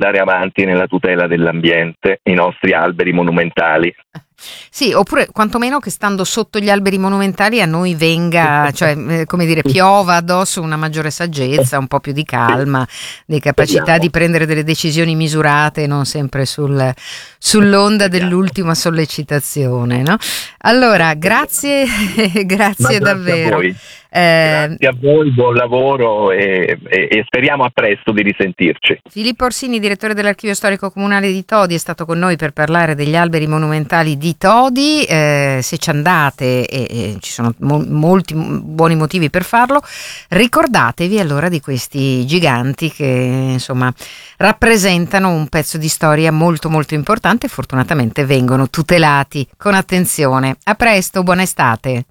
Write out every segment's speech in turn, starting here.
andare avanti nella tutela dell'ambiente, i nostri alberi monumentali. Sì, oppure quantomeno che stando sotto gli alberi monumentali a noi venga, cioè come dire, piova addosso una maggiore saggezza, un po' più di calma, di capacità di prendere delle decisioni misurate, non sempre sull'onda dell'ultima sollecitazione, no? Allora, grazie davvero. A voi. Grazie a voi, buon lavoro e speriamo a presto di risentirci. Filippo Orsini, direttore dell'Archivio Storico Comunale di Todi, è stato con noi per parlare degli alberi monumentali di Todi. Se ci andate, e ci sono molti buoni motivi per farlo, ricordatevi allora di questi giganti che insomma rappresentano un pezzo di storia molto molto importante e fortunatamente vengono tutelati con attenzione. A presto, buona estate.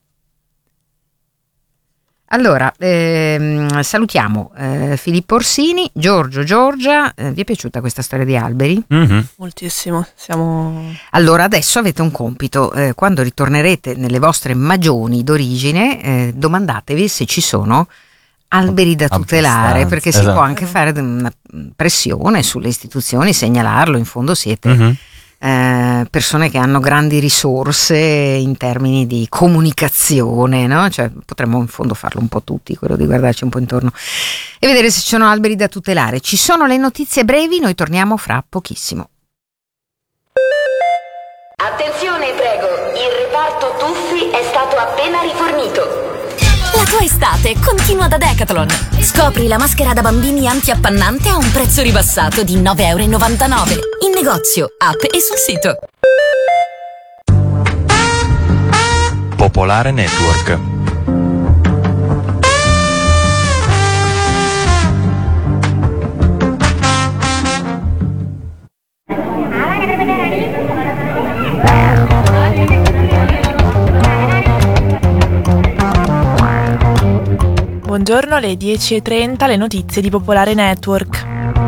Allora, salutiamo Filippo Orsini, Giorgia, vi è piaciuta questa storia di alberi? Mm-hmm. Moltissimo, Allora adesso avete un compito, quando ritornerete nelle vostre magioni d'origine, domandatevi se ci sono alberi da tutelare, perché si può anche fare una pressione sulle istituzioni, segnalarlo, in fondo siete... persone che hanno grandi risorse in termini di comunicazione, no? Cioè, potremmo in fondo farlo un po' tutti, quello di guardarci un po' intorno e vedere se ci sono alberi da tutelare. Ci sono le notizie brevi, noi torniamo fra pochissimo. Attenzione, prego, il reparto tuffi è stato appena rifornito. La tua estate continua da Decathlon. Scopri la maschera da bambini anti-appannante a un prezzo ribassato di €9,99 in negozio, app e sul sito. Popolare Network. Buongiorno, alle 10:30 le notizie di Popolare Network.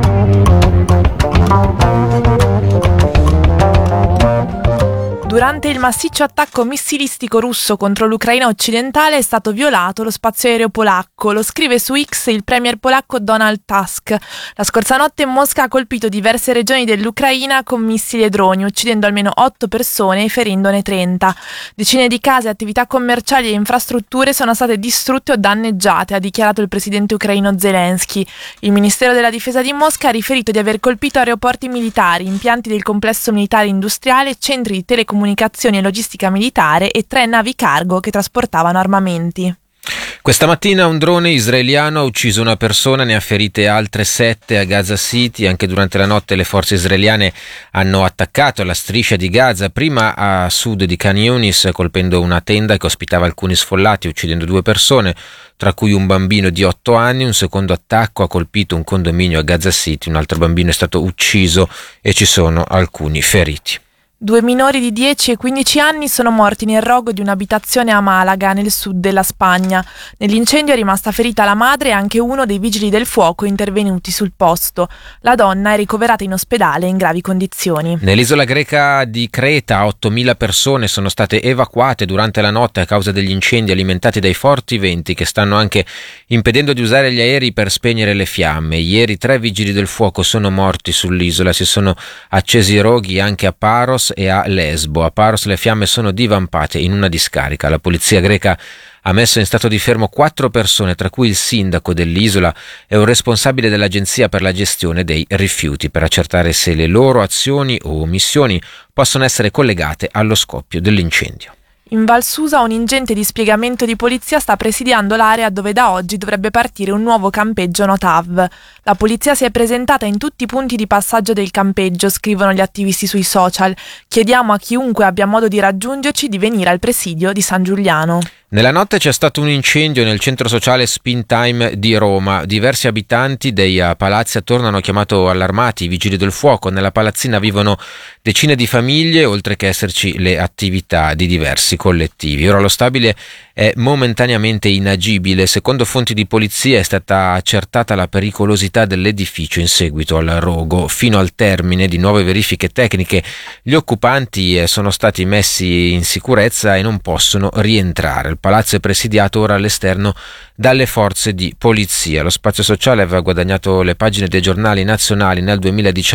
Durante il massiccio attacco missilistico russo contro l'Ucraina occidentale è stato violato lo spazio aereo polacco, lo scrive su X il premier polacco Donald Tusk. La scorsa notte Mosca ha colpito diverse regioni dell'Ucraina con missili e droni, uccidendo almeno 8 persone e ferendone 30. Decine di case, attività commerciali e infrastrutture sono state distrutte o danneggiate, ha dichiarato il presidente ucraino Zelensky. Il Ministero della Difesa di Mosca ha riferito di aver colpito aeroporti militari, impianti del complesso militare industriale, centri di telecomunicazioni e logistica militare e 3 navi cargo che trasportavano armamenti. Questa mattina un drone israeliano ha ucciso una persona, ne ha ferite altre 7 a Gaza City. Anche durante la notte le forze israeliane hanno attaccato la striscia di Gaza, prima a sud di Khan Yunis, colpendo una tenda che ospitava alcuni sfollati, uccidendo 2 persone, tra cui un bambino di 8 anni. Un secondo attacco ha colpito un condominio a Gaza City, un altro bambino è stato ucciso e ci sono alcuni feriti. 2 minori di 10 e 15 anni sono morti nel rogo di un'abitazione a Malaga, nel sud della Spagna. Nell'incendio è rimasta ferita la madre e anche uno dei vigili del fuoco intervenuti sul posto. La donna è ricoverata in ospedale in gravi condizioni. Nell'isola greca di Creta 8.000 persone sono state evacuate durante la notte a causa degli incendi alimentati dai forti venti che stanno anche impedendo di usare gli aerei per spegnere le fiamme. Ieri 3 vigili del fuoco sono morti sull'isola, si sono accesi roghi anche a Paros e a Lesbo. A Paros le fiamme sono divampate in una discarica. La polizia greca ha messo in stato di fermo 4 persone, tra cui il sindaco dell'isola e un responsabile dell'Agenzia per la gestione dei rifiuti, per accertare se le loro azioni o omissioni possono essere collegate allo scoppio dell'incendio. In Val Susa un ingente dispiegamento di polizia sta presidiando l'area dove da oggi dovrebbe partire un nuovo campeggio Notav. La polizia si è presentata in tutti i punti di passaggio del campeggio, scrivono gli attivisti sui social. Chiediamo a chiunque abbia modo di raggiungerci di venire al presidio di San Giuliano. Nella notte c'è stato un incendio nel centro sociale Spin Time di Roma. Diversi abitanti dei palazzi attorno hanno chiamato allarmati i vigili del fuoco. Nella palazzina vivono decine di famiglie, oltre che esserci le attività di diversi collettivi. Ora lo stabile è momentaneamente inagibile. Secondo fonti di polizia è stata accertata la pericolosità dell'edificio in seguito al rogo. Fino al termine di nuove verifiche tecniche gli occupanti sono stati messi in sicurezza e non possono rientrare. Il palazzo è presidiato ora all'esterno dalle forze di polizia. Lo spazio sociale aveva guadagnato le pagine dei giornali nazionali nel 2019